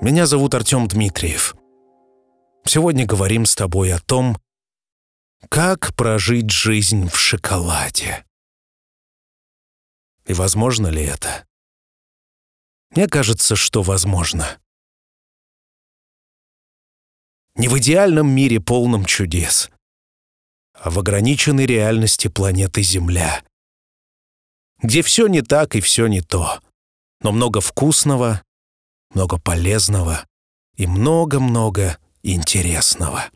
Меня зовут Артем Дмитриев. Сегодня говорим с тобой о том, как прожить жизнь в шоколаде. И возможно ли это? Мне кажется, что возможно. Не в идеальном мире, полном чудес, а в ограниченной реальности планеты Земля, где все не так и все не то, но много вкусного, много полезного и много-много интересного.